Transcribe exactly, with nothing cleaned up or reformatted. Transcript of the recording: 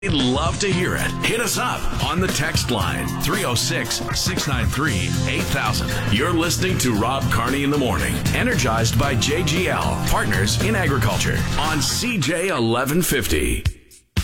We'd love to hear it. Hit us up on the text line, three oh six, six nine three, eight thousand. You're listening to Rob Carney in the Morning, energized by J G L, Partners in Agriculture, on C J eleven fifty.